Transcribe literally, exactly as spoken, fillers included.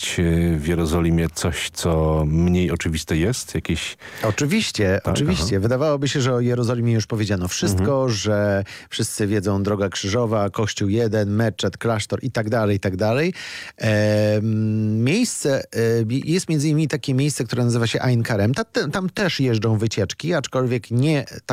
znaleźć w Jerozolimie coś, co mniej oczywiste jest? Jakieś... Oczywiście, tak, oczywiście. Aha. Wydawałoby się, że o Jerozolimie już powiedziano wszystko, mhm. że wszyscy wiedzą droga krzyżowa, kościół jeden, meczet, klasztor i tak dalej, i tak dalej. E, miejsce, e, jest między innymi takie miejsce, które nazywa się Ein Karem. Ta, tam też jeżdżą wycieczki, aczkolwiek nie